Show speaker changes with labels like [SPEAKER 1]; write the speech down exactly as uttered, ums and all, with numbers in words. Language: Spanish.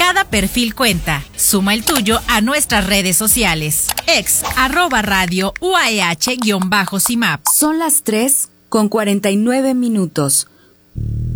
[SPEAKER 1] Cada perfil cuenta. Suma el tuyo a nuestras redes sociales. Ex, arroba radio, U A E H, guión bajo C I M A P.
[SPEAKER 2] Son las tres con cuarenta y nueve minutos.